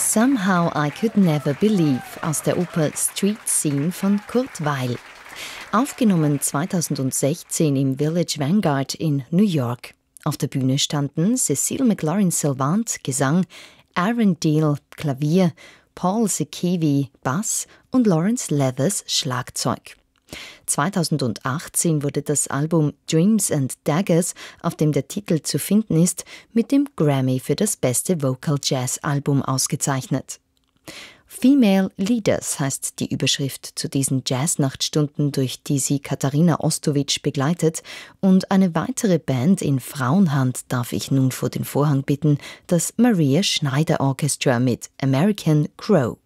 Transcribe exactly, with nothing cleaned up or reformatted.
Somehow I Could Never Believe aus der Oper Street Scene von Kurt Weill. Aufgenommen zweitausendsechzehn im Village Vanguard in New York. Auf der Bühne standen Cecile McLaurin-Salvant, Gesang, Aaron Deal, Klavier, Paul Sekevi, Bass und Lawrence Leathers, Schlagzeug. zweitausendachtzehn wurde das Album Dreams and Daggers, auf dem der Titel zu finden ist, mit dem Grammy für das beste Vocal Jazz Album ausgezeichnet. Female Leaders heißt die Überschrift zu diesen Jazznachtstunden, durch die sie Katharina Ostowitsch begleitet, und eine weitere Band in Frauenhand darf ich nun vor den Vorhang bitten, das Maria Schneider Orchestra mit American Crow.